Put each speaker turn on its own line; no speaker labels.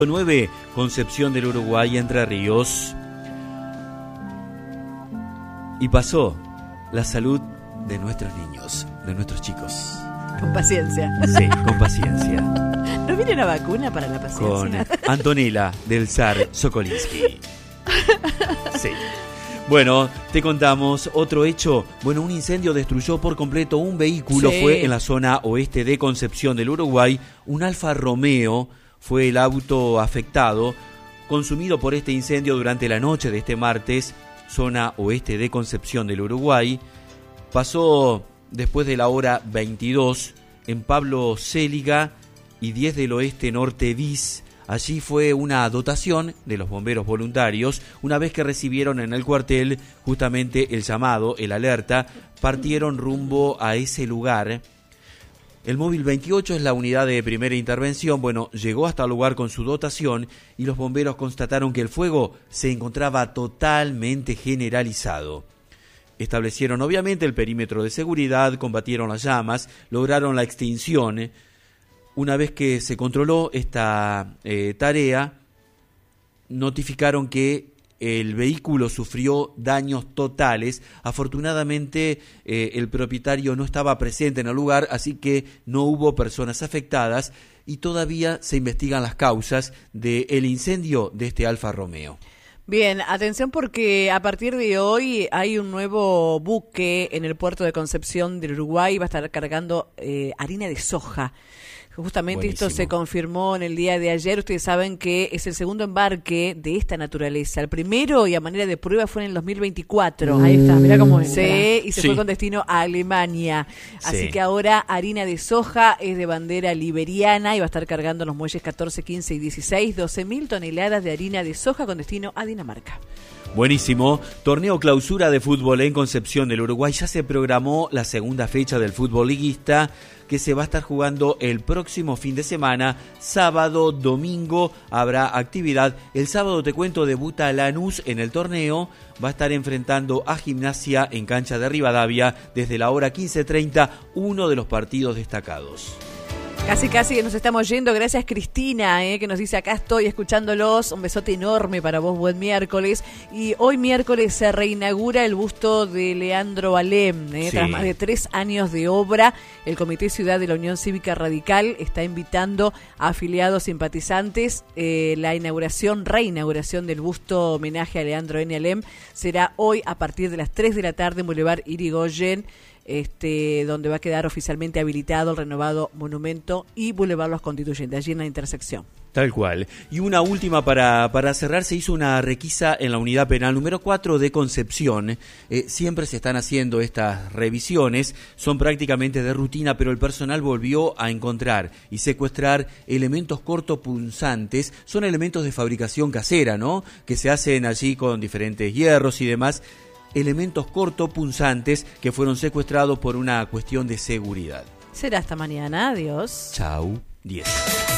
9, Concepción del Uruguay, Entre Ríos. Y pasó la salud de nuestros niños, de nuestros chicos.
Con paciencia.
Sí, con paciencia.
¿No viene una vacuna para la paciencia?
Con Antonella del Zar Sokolinsky. Sí. Bueno, te contamos otro hecho. Bueno, un incendio destruyó por completo un vehículo. Sí. Fue en la zona oeste de Concepción del Uruguay. Un Alfa Romeo fue el auto afectado, consumido por este incendio durante la noche de este martes, zona oeste de Concepción del Uruguay. Pasó después de la hora 22 en Pablo Céliga y 10 del Oeste Norte Bis. Allí fue una dotación de los bomberos voluntarios. Una vez que recibieron en el cuartel justamente el llamado, el alerta, partieron rumbo a ese lugar. El móvil 28 es la unidad de primera intervención. Bueno, llegó hasta el lugar con su dotación y los bomberos constataron que el fuego se encontraba totalmente generalizado. Establecieron obviamente el perímetro de seguridad, combatieron las llamas, lograron la extinción. Una vez que se controló esta tarea, notificaron que el vehículo sufrió daños totales. Afortunadamente, el propietario no estaba presente en el lugar, así que no hubo personas afectadas y todavía se investigan las causas del incendio de este Alfa Romeo.
Bien, atención porque a partir de hoy hay un nuevo buque en el puerto de Concepción del Uruguay. Va a estar cargando harina de soja. Justamente buenísimo. Esto se confirmó en el día de ayer. Ustedes saben que es el segundo embarque de esta naturaleza. El primero y a manera de prueba fue en el 2024.
Ahí está, mirá cómo es.
Sí, y se fue con destino a Alemania. Así que ahora harina de soja es de bandera liberiana y va a estar cargando los muelles 14, 15 y 16, 12.000 toneladas de harina de soja con destino a Dinamarca.
Buenísimo. Torneo clausura de fútbol en Concepción del Uruguay. Ya se programó la segunda fecha del fútbol liguista que se va a estar jugando el próximo fin de semana. Sábado, domingo habrá actividad. El sábado, te cuento, debuta Lanús en el torneo. Va a estar enfrentando a Gimnasia en cancha de Rivadavia desde la hora 15:30, uno de los partidos destacados.
Casi que nos estamos yendo. Gracias Cristina, que nos dice acá estoy escuchándolos. Un besote enorme para vos, buen miércoles. Y hoy miércoles se reinaugura el busto de Leandro Alem. Tras más de 3 años de obra, el Comité Ciudad de la Unión Cívica Radical está invitando a afiliados simpatizantes. La reinauguración del busto homenaje a Leandro N. Alem será hoy a partir de las 3 de la tarde en Boulevard Irigoyen. Donde va a quedar oficialmente habilitado el renovado monumento y Boulevard Los Constituyentes, allí en la intersección.
Tal cual. Y una última para cerrar, se hizo una requisa en la unidad penal número 4 de Concepción. Siempre se están haciendo estas revisiones, son prácticamente de rutina, pero el personal volvió a encontrar y secuestrar elementos cortopunzantes. Son elementos de fabricación casera, ¿no? Que se hacen allí con diferentes hierros y demás. Elementos cortopunzantes que fueron secuestrados por una cuestión de seguridad.
Será hasta mañana. Adiós.
Chau. 10.